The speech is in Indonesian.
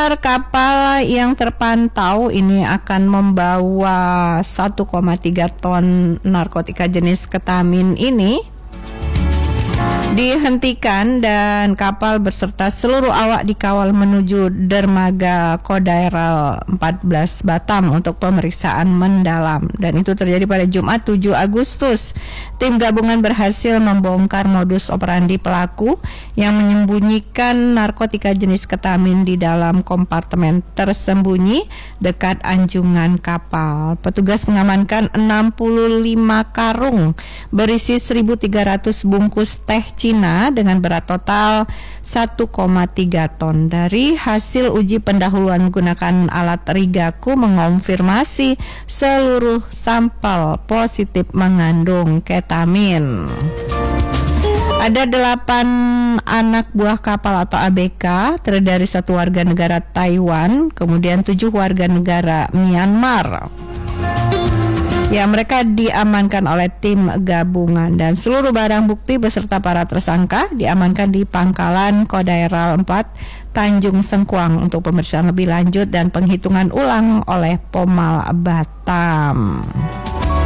Pendengar, kapal yang terpantau ini akan membawa 1,3 ton narkotika jenis ketamin ini dihentikan dan kapal berserta seluruh awak dikawal menuju dermaga Kodairal 14 Batam untuk pemeriksaan mendalam, dan itu terjadi pada Jumat 7 Agustus. Tim gabungan berhasil membongkar modus operandi pelaku yang menyembunyikan narkotika jenis ketamin di dalam kompartemen tersembunyi dekat anjungan kapal. Petugas mengamankan 65 karung berisi 1.300 bungkus teh Cina dengan berat total 1,3 ton. Dari hasil uji pendahuluan menggunakan alat Rigaku mengonfirmasi seluruh sampel positif mengandung ketamin. Ada 8 anak buah kapal atau ABK terdiri dari 1 warga negara Taiwan, kemudian 7 warga negara Myanmar. Ya, mereka diamankan oleh tim gabungan dan seluruh barang bukti beserta para tersangka diamankan di Pangkalan Kodairal 4 Tanjung Sengkuang untuk pemeriksaan lebih lanjut dan penghitungan ulang oleh Pomal Batam.